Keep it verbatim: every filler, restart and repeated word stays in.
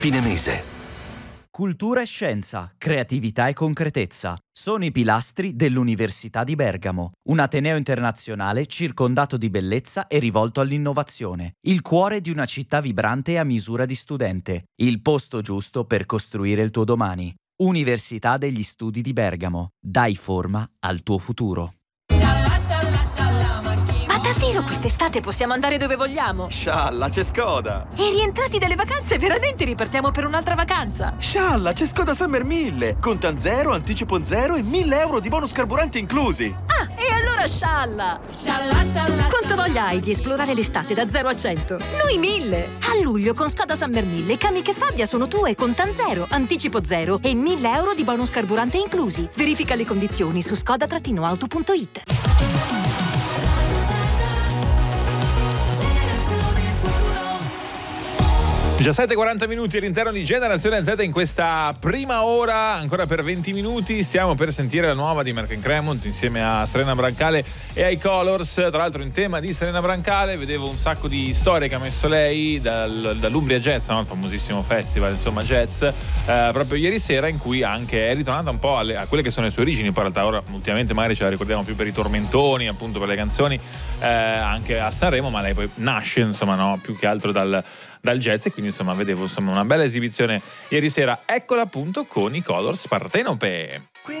Fine mese. Cultura e scienza, creatività e concretezza sono i pilastri dell'Università di Bergamo, un ateneo internazionale circondato di bellezza e rivolto all'innovazione, il cuore di una città vibrante a misura di studente, il posto giusto per costruire il tuo domani. Università degli Studi di Bergamo, dai forma al tuo futuro. Ma davvero quest'estate possiamo andare dove vogliamo? Scialla, c'è Skoda! E rientrati dalle vacanze veramente ripartiamo per un'altra vacanza? Scialla, c'è Skoda Summer mille! Contan zero, anticipo zero e mille euro di bonus carburante inclusi! Ah, e allora scialla! Scialla, scialla! Quanto voglia hai di esplorare l'estate da zero a cento? Noi mille! A luglio con Skoda Summer mille, Kamiq e Fabia sono tue con Contan zero, anticipo zero e mille euro di bonus carburante inclusi. Verifica le condizioni su skoda auto punto it. diciassette e quaranta minuti all'interno di Generazione Z. In questa prima ora, ancora per venti minuti, stiamo per sentire la nuova di Mark and Cremont insieme a Serena Brancale e ai Colors. Tra l'altro, in tema di Serena Brancale vedevo un sacco di storie che ha messo lei dal, dall'Umbria Jazz, no? Il famosissimo festival, insomma, jazz, eh, proprio ieri sera, in cui anche è ritornata un po' alle, a quelle che sono le sue origini. Poi in realtà ora ultimamente magari ce la ricordiamo più per i tormentoni, appunto per le canzoni, eh, anche a Sanremo, ma lei poi nasce, insomma, no, più che altro dal dal jazz, e quindi insomma vedevo insomma una bella esibizione ieri sera. Eccola appunto con i Colors Partenope.